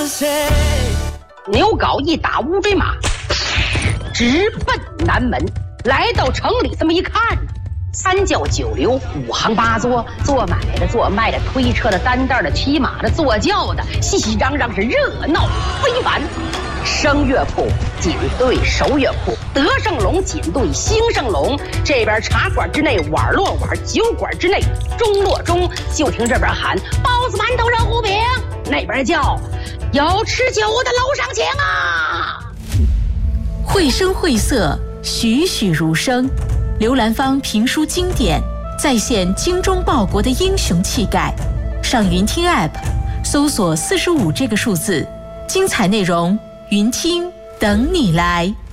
牛皋一打乌骓马，直奔南门。来到城里，这么一看，三教九流、五行八作，做买的、做卖的、推车的、担担的、骑马的、坐轿的，熙熙攘攘，是热闹非凡。声乐铺紧对手乐铺，德胜龙紧对兴盛龙。这边茶馆之内碗落碗，酒馆之内钟落钟。就听这边喊包子、馒头、热糊饼，那边叫有吃酒的楼上请啊！ 绘声绘色，栩栩如生。刘兰芳评书经典，再现精忠报国的英雄气概。上云听 App 搜索45这个数字，精彩内容云听等你来。